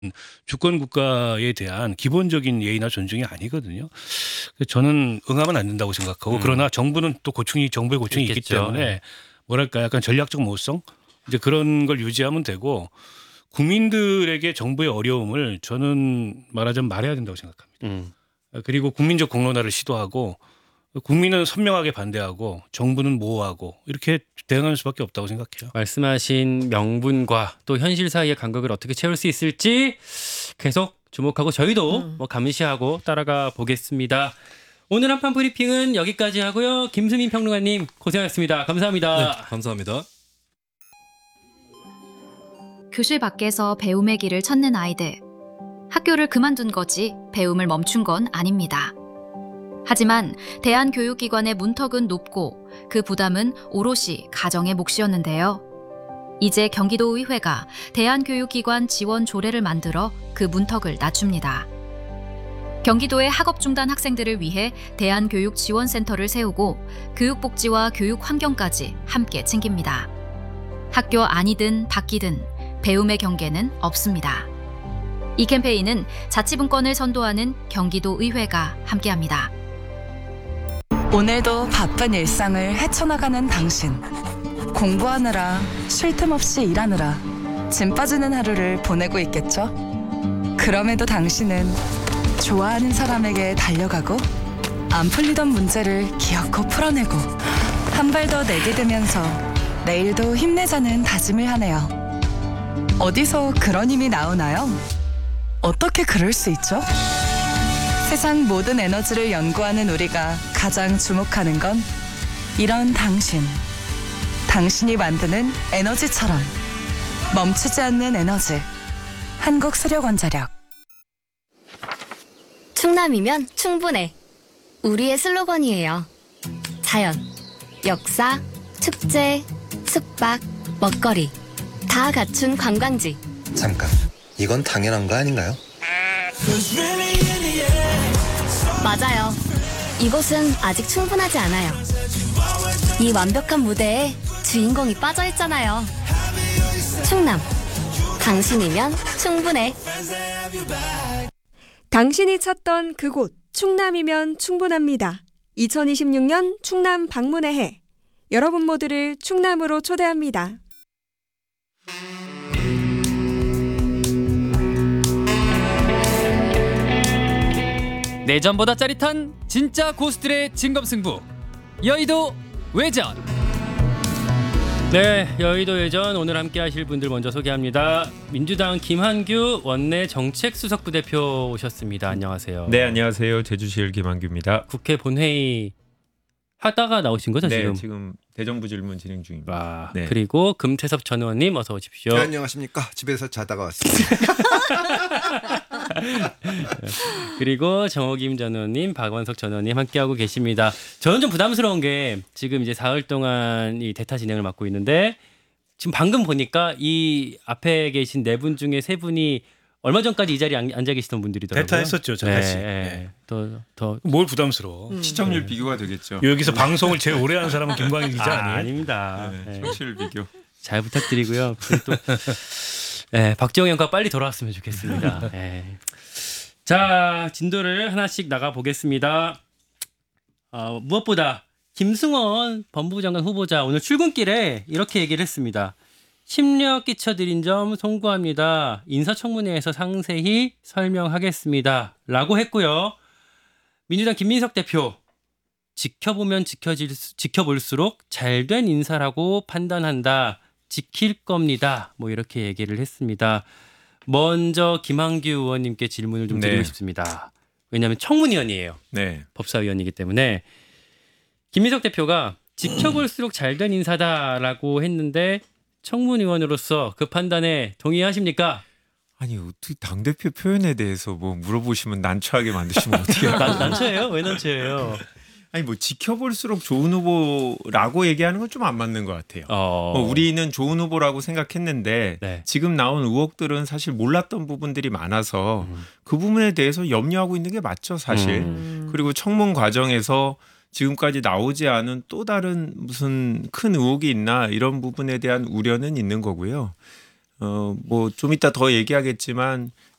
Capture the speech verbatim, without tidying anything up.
주권 국가에 대한 기본적인 예의나 존중이 아니거든요. 그래서 저는 응하면 안 된다고 생각하고 음. 그러나 정부는 또 고충이 정부의 고충이 있기 있겠죠. 때문에 뭐랄까 약간 전략적 모호성 이제 그런 걸 유지하면 되고 국민들에게 정부의 어려움을 저는 말하자면 말해야 된다고 생각합니다. 음. 그리고 국민적 공론화를 시도하고 국민은 선명하게 반대하고 정부는 모호하고 이렇게 대응할 수밖에 없다고 생각해요. 말씀하신 명분과 또 현실 사이의 간극을 어떻게 채울 수 있을지 계속 주목하고 저희도 음. 뭐 감시하고 따라가 보겠습니다. 오늘 한판 브리핑은 여기까지 하고요. 김수민 평론가님 고생하셨습니다. 감사합니다. 네, 감사합니다. 교실 밖에서 배움의 길을 찾는 아이들. 학교를 그만둔 거지 배움을 멈춘 건 아닙니다. 하지만 대한교육기관의 문턱은 높고 그 부담은 오롯이 가정의 몫이었는데요. 이제 경기도의회가 대한교육기관 지원 조례를 만들어 그 문턱을 낮춥니다. 경기도의 학업 중단 학생들을 위해 대한교육지원센터를 세우고 교육복지와 교육 환경까지 함께 챙깁니다. 학교 안이든 밖이든 배움의 경계는 없습니다. 이 캠페인은 자치분권을 선도하는 경기도의회가 함께합니다. 오늘도 바쁜 일상을 헤쳐나가는 당신. 공부하느라 쉴 틈 없이 일하느라 짐 빠지는 하루를 보내고 있겠죠? 그럼에도 당신은 좋아하는 사람에게 달려가고 안 풀리던 문제를 기어코 풀어내고 한 발 더 내디디면서 내일도 힘내자는 다짐을 하네요. 어디서 그런 힘이 나오나요? 어떻게 그럴 수 있죠? 세상 모든 에너지를 연구하는 우리가 가장 주목하는 건 이런 당신. 당신이 만드는 에너지처럼 멈추지 않는 에너지. 한국수력원자력. 충남이면 충분해. 우리의 슬로건이에요. 자연, 역사, 축제, 숙박, 먹거리 다 갖춘 관광지. 잠깐, 이건 당연한 거 아닌가요? 맞아요. 이곳은 아직 충분하지 않아요. 이 완벽한 무대에 주인공이 빠져있잖아요. 충남, 당신이면 충분해. 당신이 찾던 그곳 충남이면 충분합니다. 이천이십육 년 충남 방문의 해. 여러분 모두를 충남으로 초대합니다. 내전보다 짜릿한 진짜 고수들의 진검승부 여의도 외전. 네, 여의도 예전 오늘 함께 하실 분들 먼저 소개합니다. 민주당 김한규 원내 정책수석부대표 오셨습니다. 안녕하세요. 네, 안녕하세요. 제주시일 김한규입니다. 국회 본회의 하다가 나오신 거죠, 네, 지금? 지금 대정부 질문 진행 중입니다. 와, 네. 그리고 금태섭 전 의원님 어서 오십시오. 네, 안녕하십니까. 집에서 자다가 왔습니다. 그리고 정호김 전 의원님, 박원석 전 의원님 함께하고 계십니다. 저는 좀 부담스러운 게 지금 이제 사흘 동안 이 대타 진행을 맡고 있는데 지금 방금 보니까 이 앞에 계신 네 분 중에 세 분이 얼마 전까지 이 자리에 앉아 계시던 분들이더라고요. 대타했었죠, 저같이. 네, 네. 더, 더. 뭘 부담스러워. 음. 시청률 네. 비교가 되겠죠. 여기서 방송을 제일 오래 한 사람은 김광일 기자 아, 아니에요? 아닙니다. 네, 네. 청취율 비교. 잘 부탁드리고요. 또 네, 박지영 형과 빨리 돌아왔으면 좋겠습니다. 네. 자, 진도를 하나씩 나가 보겠습니다. 어, 무엇보다 김승원 법무부 장관 후보자 오늘 출근길에 이렇게 얘기를 했습니다. 심려 끼쳐드린 점 송구합니다. 인사청문회에서 상세히 설명하겠습니다. 라고 했고요. 민주당 김민석 대표 지켜보면 지켜질, 지켜볼수록 잘된 인사라고 판단한다. 지킬 겁니다. 뭐 이렇게 얘기를 했습니다. 먼저 김한규 의원님께 질문을 좀 드리고 네. 싶습니다. 왜냐하면 청문위원이에요. 네. 법사위원이기 때문에 김민석 대표가 지켜볼수록 잘된 인사다라고 했는데 청문위원으로서 그 판단에 동의하십니까? 아니 어떻게 당 대표 표현에 대해서 뭐 물어보시면 난처하게 만드시면 어떻게? 난, 난처해요? 왜 난처해요? 아니 뭐 지켜볼수록 좋은 후보라고 얘기하는 건 좀 안 맞는 것 같아요. 어... 뭐 우리는 좋은 후보라고 생각했는데 네. 지금 나온 의혹들은 사실 몰랐던 부분들이 많아서 음. 그 부분에 대해서 염려하고 있는 게 맞죠, 사실. 음. 그리고 청문 과정에서 지금까지 나오지 않은 또 다른 무슨 큰 의혹이 있나 이런 부분에 대한 우려는 있는 거고요. 어, 뭐 좀 이따 더 얘기하겠지만